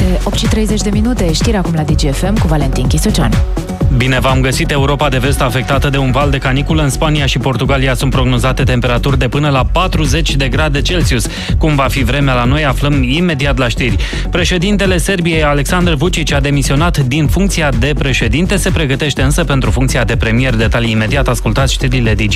8:30, știri acum la DGFM cu Valentin Chisoceanu. Bine v-am găsit! Europa de Vest afectată de un val de caniculă. În Spania și Portugalia sunt prognozate temperaturi de până la 40 de grade Celsius. Cum va fi vremea la noi, aflăm imediat la știri. Președintele Serbiei, Aleksandar Vučić, a demisionat din funcția de președinte, se pregătește însă pentru funcția de premier. Detalii imediat, ascultați știrile DGFM.